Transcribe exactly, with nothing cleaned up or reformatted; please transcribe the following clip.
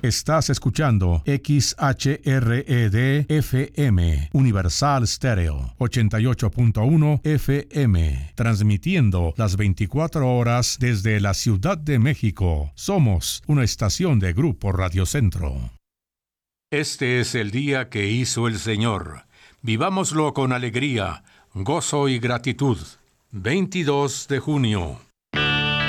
Estás escuchando X H R E D F M, Universal Stereo, ochenta y ocho punto uno F M, transmitiendo las veinticuatro horas desde la Ciudad de México. Somos una estación de Grupo Radio Centro. Este es el día que hizo el Señor. Vivámoslo con alegría, gozo y gratitud. veintidós de junio.